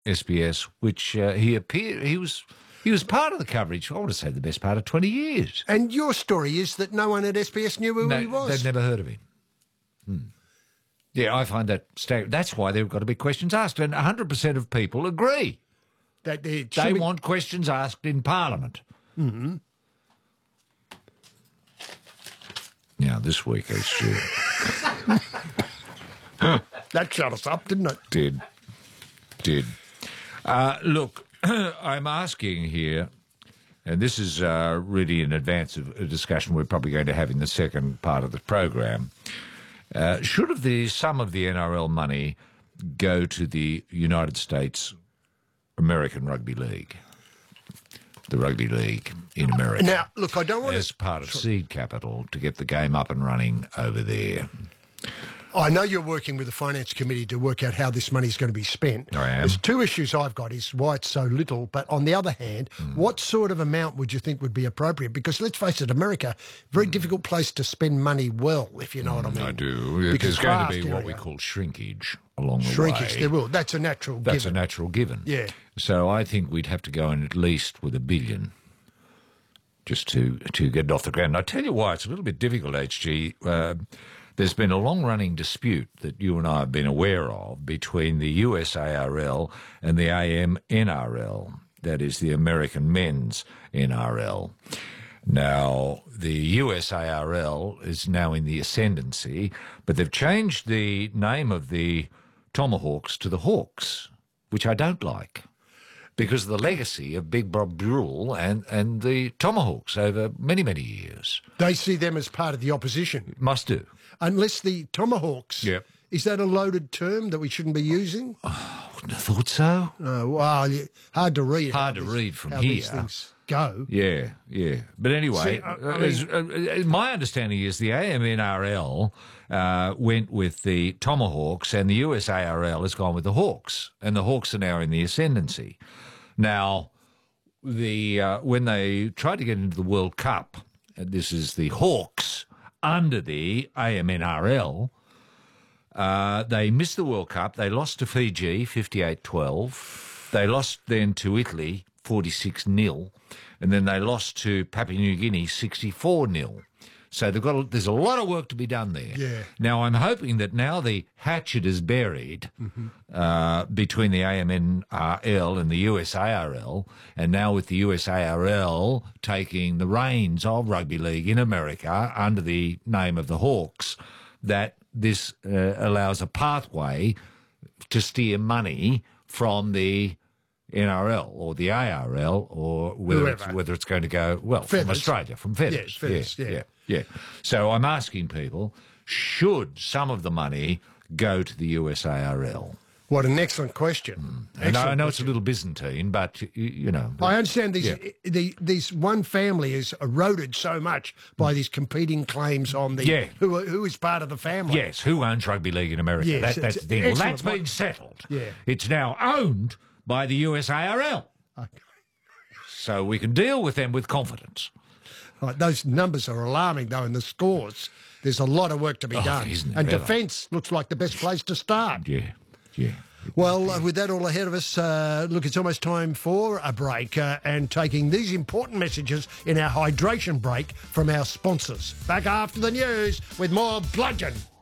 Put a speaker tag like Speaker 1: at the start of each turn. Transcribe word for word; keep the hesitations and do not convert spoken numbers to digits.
Speaker 1: S B S, which uh, he appeared, he was he was part of the coverage, I want to say the best part of twenty years.
Speaker 2: And your story is that no one at S B S knew who
Speaker 1: no,
Speaker 2: he was.
Speaker 1: They'd never heard of him. Hmm. Yeah, I find that staggering. That's why there have got to be questions asked, and one hundred percent of people agree.
Speaker 2: That they
Speaker 1: they want questions asked in Parliament.
Speaker 2: Mm-hmm.
Speaker 1: Now, this week, H G.
Speaker 2: That shut us up, didn't it?
Speaker 1: Did. Did. Uh, look, I'm asking here, and this is uh, really in advance of a discussion we're probably going to have in the second part of the program. Uh, should of the some of the N R L money go to the United States American Rugby League? The Rugby League in America.
Speaker 2: Now, look, I don't want
Speaker 1: as
Speaker 2: to...
Speaker 1: part of seed capital to get the game up and running over there.
Speaker 2: I know you're working with the Finance Committee to work out how this money's going to be spent.
Speaker 1: I am.
Speaker 2: There's two issues I've got, is why it's so little, but on the other hand, mm. what sort of amount would you think would be appropriate? Because let's face it, America, very mm. difficult place to spend money well, if you know mm, what I mean.
Speaker 1: I do.
Speaker 2: Because
Speaker 1: There's going to be
Speaker 2: area.
Speaker 1: what we call shrinkage along the
Speaker 2: shrinkage, way. Shrinkage, there will. That's a natural
Speaker 1: That's
Speaker 2: given.
Speaker 1: a natural given.
Speaker 2: Yeah.
Speaker 1: So I think we'd have to go in at least with a billion just to, to get it off the ground. And I tell you why, it's a little bit difficult, H G. Uh, There's been a long-running dispute that you and I have been aware of between the U S A R L and the A M N R L, that is the American Men's N R L. Now, the U S A R L is now in the ascendancy, but they've changed the name of the Tomahawks to the Hawks, which I don't like, because of the legacy of Big Bob Brule and, and the Tomahawks over many, many years.
Speaker 2: They see them as part of the opposition.
Speaker 1: Must do.
Speaker 2: Unless the Tomahawks,
Speaker 1: yep.
Speaker 2: Is that a loaded term that we shouldn't be using?
Speaker 1: Oh, I wouldn't have thought so.
Speaker 2: Oh, well, hard to read.
Speaker 1: Hard to this, read from
Speaker 2: how
Speaker 1: here.
Speaker 2: These things go.
Speaker 1: Yeah, yeah. But anyway,
Speaker 2: See, I, I
Speaker 1: mean, as, uh, my understanding is the A M N R L uh, went with the Tomahawks and the U S A R L has gone with the Hawks, and the Hawks are now in the ascendancy. Now, the uh, when they tried to get into the World Cup, and this is the Hawks under the A M N R L, uh, they missed the World Cup. They lost to Fiji fifty-eight twelve. They lost then to Italy forty-six nil, and then they lost to Papua New Guinea sixty-four nil. So they've got a, there's a lot of work to be done there.
Speaker 2: Yeah.
Speaker 1: Now, I'm hoping that now the hatchet is buried mm-hmm. uh, between the A M N R L and the U S A R L, and now with the U S A R L taking the reins of rugby league in America under the name of the Hawks, that this uh, allows a pathway to steer money from the N R L or the A R L, or whether it's, whether it's going to go, well, feathers. From Australia, from feathers.
Speaker 2: Yeah, feathers, yeah.
Speaker 1: yeah. yeah. Yeah. So I'm asking people, should some of the money go to the U S A R L?
Speaker 2: What an excellent question.
Speaker 1: Mm. And I know question. It's a little Byzantine, but, you, you know.
Speaker 2: I understand these,
Speaker 1: yeah.
Speaker 2: the, these one family is eroded so much by these competing claims on the
Speaker 1: yeah.
Speaker 2: who, who is part of the family.
Speaker 1: Yes, who owns rugby league in America?
Speaker 2: Yes,
Speaker 1: that, that's the thing. Well, that's been settled.
Speaker 2: Yeah.
Speaker 1: It's now owned by the U S A R L.
Speaker 2: Okay.
Speaker 1: So we can deal with them with confidence.
Speaker 2: Right, those numbers are alarming, though, in the scores. There's a lot of work to be
Speaker 1: oh,
Speaker 2: done.
Speaker 1: Isn't it
Speaker 2: and
Speaker 1: ever?
Speaker 2: defence looks like the best place to start.
Speaker 1: Yeah, yeah.
Speaker 2: Well, uh, with that all ahead of us, uh, look, it's almost time for a break uh, and taking these important messages in our hydration break from our sponsors. Back after the news with more Bludgeon.